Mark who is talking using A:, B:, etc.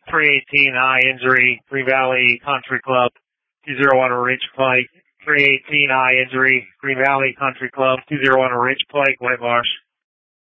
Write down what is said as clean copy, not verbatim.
A: 318 high injury, Green Valley Country Club, 201 Ridge Pike. 318 high injury, Green Valley Country Club, 201 Ridge Pike, White Marsh.